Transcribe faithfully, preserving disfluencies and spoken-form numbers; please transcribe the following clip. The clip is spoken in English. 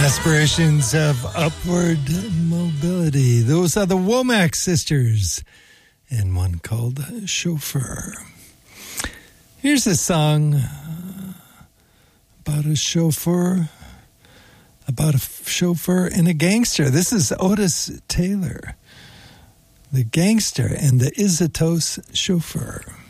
Aspirations of upward mobility. Those are the Womack sisters, and one called Chauffeur. Here's a song about a chauffeur, about a chauffeur and a gangster. This is Otis Taylor, the gangster and the Isatos chauffeur.